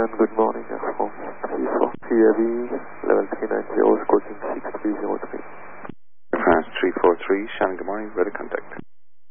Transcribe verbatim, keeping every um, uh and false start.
Shannon, good morning. From three four three Heavy, level three nine zero, scoring six three zero three. France three four three, Shannon, good morning, ready contact.